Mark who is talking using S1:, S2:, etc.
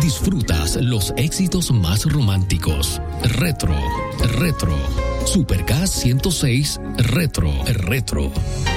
S1: disfrutas los éxitos más románticos. Retro. Supercast 106 Retro.